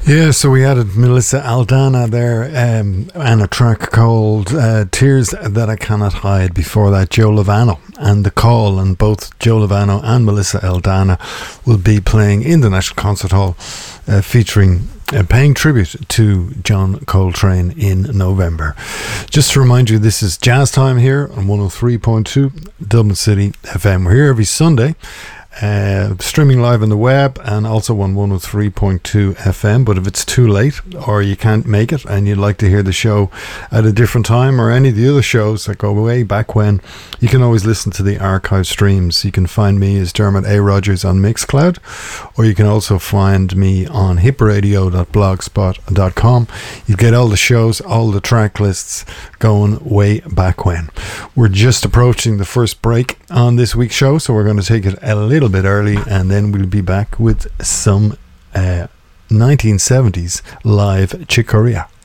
Yeah, so we added Melissa Aldana there, and a track called Tears That I Cannot Hide. Before that, Joe Lovano and The Call, and both Joe Lovano and Melissa Aldana will be playing in the National Concert Hall, featuring paying tribute to John Coltrane in November. Just to remind you, this is Jazz Time here on 103.2 Dublin City FM. We're here every Sunday, streaming live on the web and also on 103.2 FM. But if it's too late or you can't make it and you'd like to hear the show at a different time, or any of the other shows that go way back when, you can always listen to the archive streams. You can find me as Dermot A. Rogers on Mixcloud, or you can also find me on hipradio.blogspot.com. You get all the shows, all the track lists going way back when. We're just approaching the first break on this week's show, so we're going to take it a little bit early, and then we'll be back with some 1970s live Chick Corea.